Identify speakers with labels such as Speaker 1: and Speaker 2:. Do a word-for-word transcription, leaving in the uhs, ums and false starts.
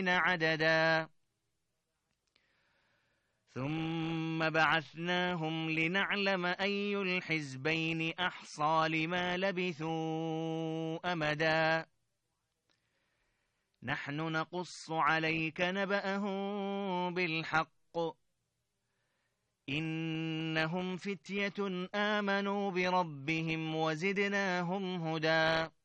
Speaker 1: سنين عددا ثم بعثناهم لنعلم أي الحزبين أحصى لما لبثوا أمدا نحن نقص عليك نبأهم بالحق إنهم فتية آمنوا بربهم وزدناهم هدى